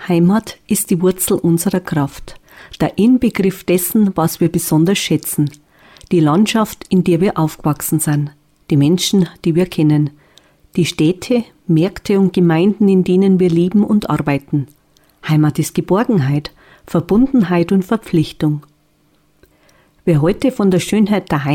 Heimat ist die Wurzel unserer Kraft, der Inbegriff dessen, was wir besonders schätzen, die Landschaft, in der wir aufgewachsen sind, die Menschen, die wir kennen, die Städte, Märkte und Gemeinden, in denen wir leben und arbeiten. Heimat ist Geborgenheit, Verbundenheit und Verpflichtung. Wer heute von der Schönheit der